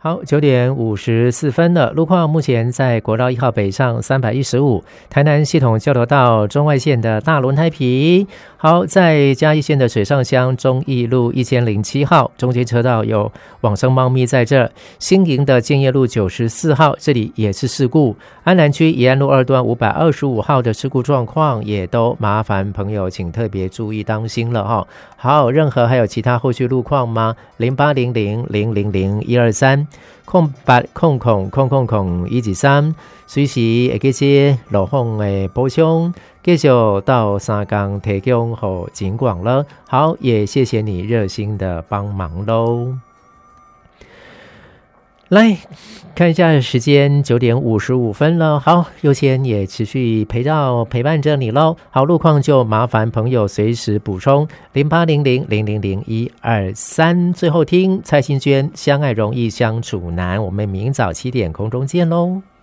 好，9:54了。路况目前在国道1号北上315，台南系统交流道中外线的大轮胎皮。好，在嘉义县的水上乡忠义路1007号，中间车道有往生猫咪在这。新营的建业路94号，这里也是事故。安南区宜安路2段525号的事故状况，也都麻烦朋友请特别注意当心了哈。好，任何还有其他后续路况吗？0800000123。0800000123，随时会记些路况的补充，继续到三港提供给警广了。好，也谢谢你热心的帮忙喽。来看一下时间，9:55了。好，佑谦也持续陪伴着你喽。好，路况就麻烦朋友随时补充0800000123。最后听蔡幸娟《相爱容易相处难》，我们明早7点空中见喽。